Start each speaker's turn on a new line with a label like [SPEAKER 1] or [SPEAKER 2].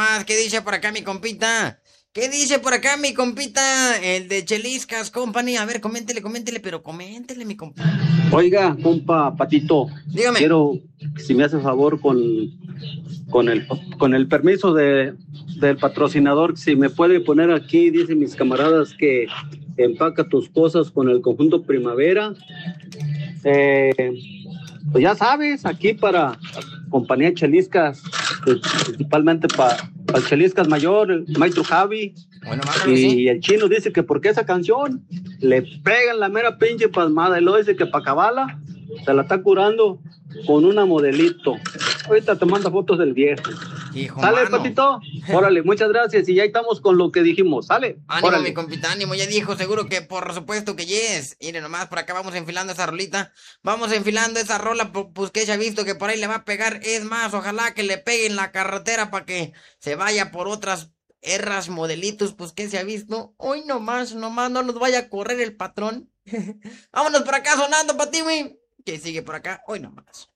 [SPEAKER 1] nomás, ¿qué dice por acá mi compita? ¿Qué dice por acá mi compita? El de Cheliscas Company. A ver, coméntele, pero coméntele, mi compa.
[SPEAKER 2] Oiga, compa Patito,
[SPEAKER 1] Dígame.
[SPEAKER 2] quiero, si me hace favor con el, con el permiso del patrocinador, si me puede poner aquí, dicen mis camaradas que empaca tus cosas con el conjunto Primavera. Eh, pues ya sabes, aquí para compañía Cheliscas, principalmente para el Cheliscas Mayor, el maestro Javi.
[SPEAKER 1] Bueno, más que sí.
[SPEAKER 2] Y el chino dice que porque esa canción le pegan la mera pinche pasmada. Y luego dice que para cabala se la está curando con una modelito. Ahorita te manda fotos del viejo.
[SPEAKER 1] Hijo,
[SPEAKER 2] ¿Sale,
[SPEAKER 1] mano.
[SPEAKER 2] Patito? Órale, muchas gracias. Y ya estamos con lo que dijimos. ¿Sale?
[SPEAKER 1] Ánimo,
[SPEAKER 2] Órale.
[SPEAKER 1] mi compita, ánimo. Ya dijo, seguro que por supuesto que yes. Mire nomás, por acá vamos enfilando esa rolita. Vamos enfilando esa rola, pues que se ha visto que por ahí le va a pegar. Es más, ojalá que le pegue en la carretera para que se vaya por otras erras, modelitos, pues que se ha visto. Hoy nomás, no nos vaya a correr el patrón. Vámonos por acá sonando, Patimi. Que sigue por acá, hoy nomás.